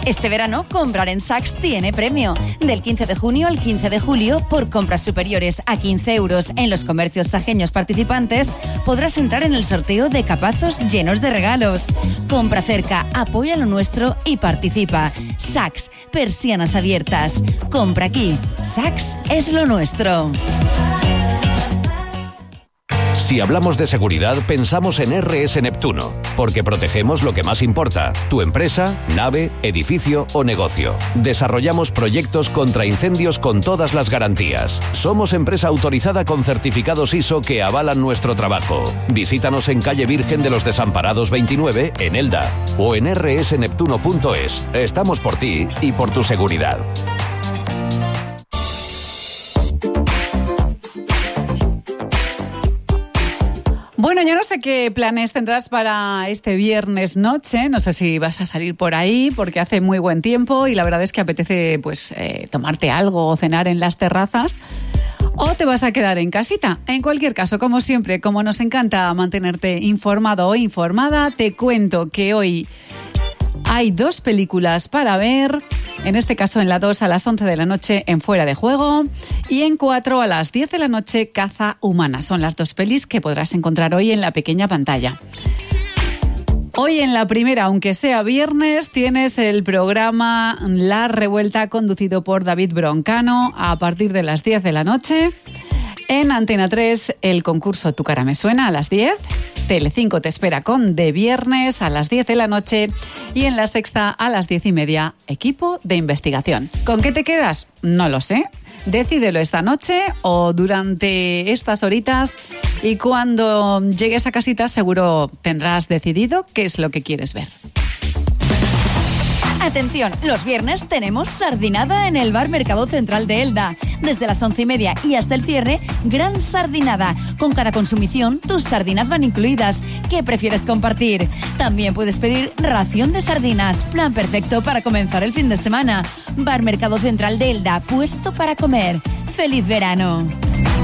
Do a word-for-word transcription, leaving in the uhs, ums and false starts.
Este verano, comprar en Saks tiene premio. Del quince de junio al quince de julio, por compras superiores a quince euros en los comercios sajeños participantes, podrás entrar en el sorteo de capazos llenos de regalos. Compra cerca, apoya lo nuestro y participa. Saks, persianas abiertas. Compra aquí. Saks es lo nuestro. Si hablamos de seguridad, pensamos en R S Neptuno, porque protegemos lo que más importa: tu empresa, nave, edificio o negocio. Desarrollamos proyectos contra incendios con todas las garantías. Somos empresa autorizada con certificados I S O que avalan nuestro trabajo. Visítanos en calle Virgen de los Desamparados veintinueve, en Elda, o en erre ese neptuno punto es. Estamos por ti y por tu seguridad. Bueno, yo no sé qué planes tendrás para este viernes noche. No sé si vas a salir por ahí porque hace muy buen tiempo y la verdad es que apetece pues eh, tomarte algo o cenar en las terrazas. ¿O te vas a quedar en casita? En cualquier caso, como siempre, como nos encanta mantenerte informado o informada, te cuento que hoy hay dos películas para ver. En este caso, en la dos a las once de la noche, en Fuera de Juego. Y en cuatro a las diez de la noche, Caza Humana. Son las dos pelis que podrás encontrar hoy en la pequeña pantalla. Hoy en la primera, aunque sea viernes, tienes el programa La Revuelta, conducido por David Broncano, a partir de las diez de la noche. En Antena tres, el concurso Tu cara me suena a las diez. Telecinco te espera con De Viernes a las diez de la noche. Y en La Sexta a las diez y media, Equipo de Investigación. ¿Con qué te quedas? No lo sé. Decídelo esta noche o durante estas horitas, y cuando llegues a casita seguro tendrás decidido qué es lo que quieres ver. Atención, los viernes tenemos sardinada en el Bar Mercado Central de Elda. Desde las once y media y hasta el cierre, gran sardinada. Con cada consumición, tus sardinas van incluidas. ¿Qué prefieres compartir? También puedes pedir ración de sardinas, plan perfecto para comenzar el fin de semana. Bar Mercado Central de Elda, puesto para comer. ¡Feliz verano!